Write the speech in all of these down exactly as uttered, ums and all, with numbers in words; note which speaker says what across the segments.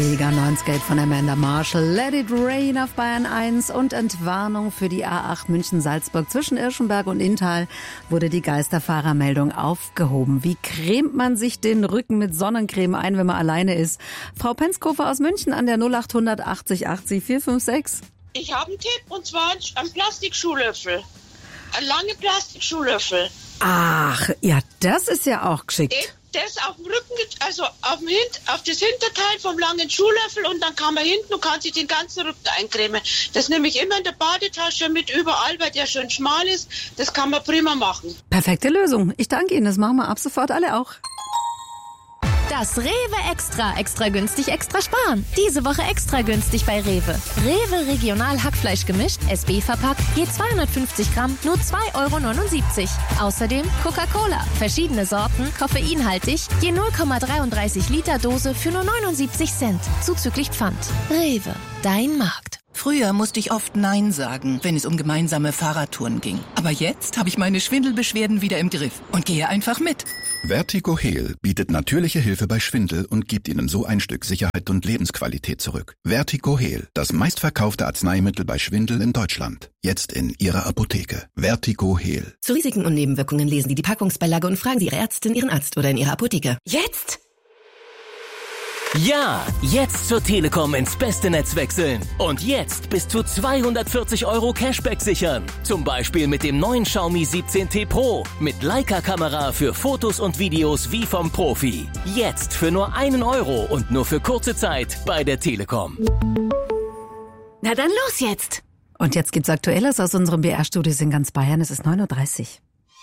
Speaker 1: Mega neunzig von Amanda Marshall, Let It Rain auf Bayern eins und Entwarnung für die A acht München-Salzburg zwischen Irschenberg und Inntal wurde die Geisterfahrermeldung aufgehoben. Wie cremt man sich den Rücken mit Sonnencreme ein, wenn man alleine ist? Frau Penskofer aus München an der null acht hundert achtzig achtzig vier fünf sechs.
Speaker 2: Ich habe einen Tipp und zwar einen Plastikschuhlöffel. Ein lange Plastikschuhlöffel.
Speaker 1: Ach, ja, das ist ja auch geschickt.
Speaker 2: Das auf dem Rücken, also auf, dem Hint, auf das Hinterteil vom langen Schuhlöffel und dann kann man hinten und kann sich den ganzen Rücken eincremen. Das nehme ich immer in der Badetasche mit überall, weil der schön schmal ist. Das kann man prima machen.
Speaker 1: Perfekte Lösung. Ich danke Ihnen. Das machen wir ab sofort alle auch.
Speaker 3: Das Rewe Extra. Extra günstig, extra sparen. Diese Woche extra günstig bei Rewe. Rewe Regional Hackfleisch gemischt, S B verpackt, je zweihundertfünfzig Gramm, nur zwei Euro neunundsiebzig. Außerdem Coca-Cola. Verschiedene Sorten, koffeinhaltig, je null Komma dreiunddreißig Liter Dose für nur neunundsiebzig Cent. Zuzüglich Pfand. Rewe, dein Markt.
Speaker 4: Früher musste ich oft Nein sagen, wenn es um gemeinsame Fahrradtouren ging. Aber jetzt habe ich meine Schwindelbeschwerden wieder im Griff und gehe einfach mit.
Speaker 5: Vertigo Heal bietet natürliche Hilfe bei Schwindel und gibt Ihnen so ein Stück Sicherheit und Lebensqualität zurück. Vertigo Heal, das meistverkaufte Arzneimittel bei Schwindel in Deutschland. Jetzt in Ihrer Apotheke. Vertigo Heal.
Speaker 6: Zu Risiken und Nebenwirkungen lesen Sie die Packungsbeilage und fragen Sie Ihre Ärztin, Ihren Arzt oder in Ihrer Apotheke.
Speaker 7: Jetzt? Ja, jetzt zur Telekom ins beste Netz wechseln. Und jetzt bis zu zweihundertvierzig Euro Cashback sichern. Zum Beispiel mit dem neuen Xiaomi siebzehn T Pro. Mit Leica-Kamera für Fotos und Videos wie vom Profi. Jetzt für nur einen Euro und nur für kurze Zeit bei der Telekom.
Speaker 3: Na dann los jetzt.
Speaker 1: Und jetzt gibt's Aktuelles aus unserem B R-Studios in ganz Bayern. Es ist neun Uhr dreißig.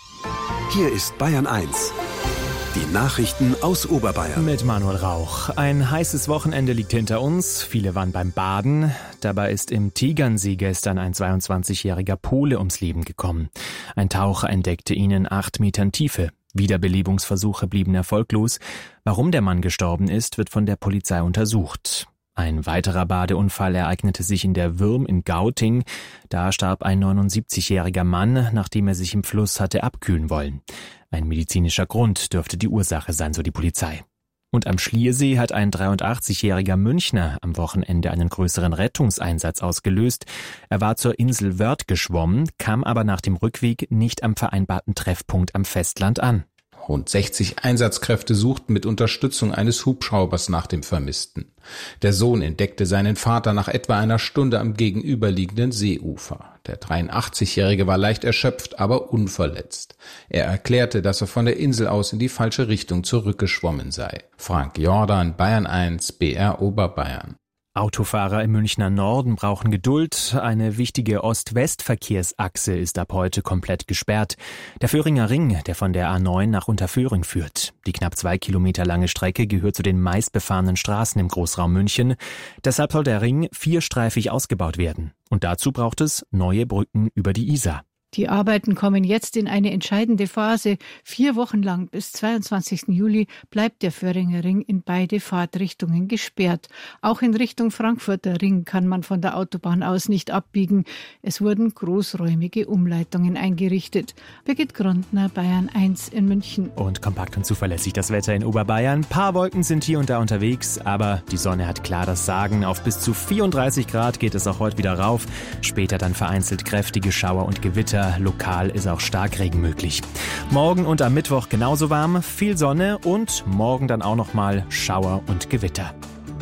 Speaker 8: Hier ist Bayern eins. Die Nachrichten aus Oberbayern.
Speaker 9: Mit Manuel Rauch. Ein heißes Wochenende liegt hinter uns. Viele waren beim Baden. Dabei ist im Tegernsee gestern ein zweiundzwanzigjähriger Pole ums Leben gekommen. Ein Taucher entdeckte ihn in acht Metern Tiefe. Wiederbelebungsversuche blieben erfolglos. Warum der Mann gestorben ist, wird von der Polizei untersucht. Ein weiterer Badeunfall ereignete sich in der Würm in Gauting. Da starb ein neunundsiebzigjähriger Mann, nachdem er sich im Fluss hatte abkühlen wollen. Ein medizinischer Grund dürfte die Ursache sein, so die Polizei. Und am Schliersee hat ein dreiundachtzigjähriger Münchner am Wochenende einen größeren Rettungseinsatz ausgelöst. Er war zur Insel Wörth geschwommen, kam aber nach dem Rückweg nicht am vereinbarten Treffpunkt am Festland an.
Speaker 10: Rund sechzig Einsatzkräfte suchten mit Unterstützung eines Hubschraubers nach dem Vermissten. Der Sohn entdeckte seinen Vater nach etwa einer Stunde am gegenüberliegenden Seeufer. Der dreiundachtzigjährige war leicht erschöpft, aber unverletzt. Er erklärte, dass er von der Insel aus in die falsche Richtung zurückgeschwommen sei. Frank Jordan, Bayern eins, B R Oberbayern.
Speaker 9: Autofahrer im Münchner Norden brauchen Geduld. Eine wichtige Ost-West-Verkehrsachse ist ab heute komplett gesperrt. Der Föhringer Ring, der von der A neun nach Unterföhring führt. Die knapp zwei Kilometer lange Strecke gehört zu den meistbefahrenen Straßen im Großraum München. Deshalb soll der Ring vierstreifig ausgebaut werden. Und dazu braucht es neue Brücken über die Isar.
Speaker 11: Die Arbeiten kommen jetzt in eine entscheidende Phase. Vier Wochen lang bis zweiundzwanzigsten Juli bleibt der Föhringer Ring in beide Fahrtrichtungen gesperrt. Auch in Richtung Frankfurter Ring kann man von der Autobahn aus nicht abbiegen. Es wurden großräumige Umleitungen eingerichtet. Birgit Grundner, Bayern eins in München.
Speaker 9: Und kompakt und zuverlässig das Wetter in Oberbayern. Paar Wolken sind hier und da unterwegs, aber die Sonne hat klar das Sagen. Auf bis zu vierunddreißig Grad geht es auch heute wieder rauf. Später dann vereinzelt kräftige Schauer und Gewitter. Lokal ist auch Starkregen möglich. Morgen und am Mittwoch genauso warm, viel Sonne und morgen dann auch nochmal Schauer und Gewitter.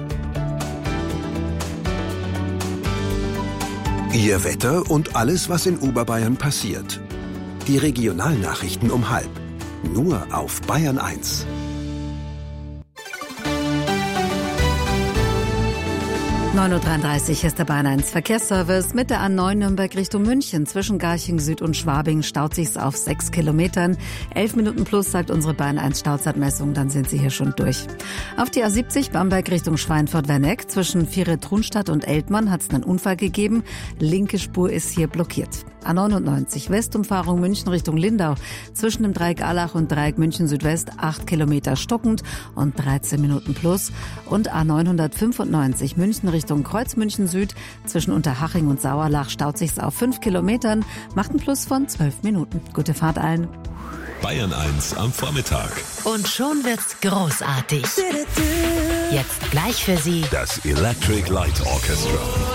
Speaker 8: Ihr Wetter und alles, was in Oberbayern passiert. Die Regionalnachrichten um halb. Nur auf Bayern eins.
Speaker 1: neun Uhr dreiunddreißig ist der Bayern eins Verkehrsservice. Mit der A neun Nürnberg Richtung München zwischen Garching Süd und Schwabing staut sich's auf sechs Kilometern. Elf Minuten plus, sagt unsere Bayern eins Stauzeitmessung, dann sind Sie hier schon durch. Auf die A siebzig Bamberg Richtung Schweinfurt-Werneck zwischen Viere-Trunstadt und Eltmann hat's einen Unfall gegeben. Linke Spur ist hier blockiert. A neunundneunzig Westumfahrung München Richtung Lindau zwischen dem Dreieck Allach und Dreieck München Südwest acht Kilometer stockend und dreizehn Minuten plus. Und A neunhundertfünfundneunzig München Richtung Kreuz München Süd zwischen Unterhaching und Sauerlach staut sich's auf fünf Kilometern, macht einen Plus von zwölf Minuten. Gute Fahrt allen.
Speaker 12: Bayern eins am Vormittag.
Speaker 6: Und schon wird's großartig. Jetzt gleich für Sie
Speaker 12: das Electric Light Orchestra.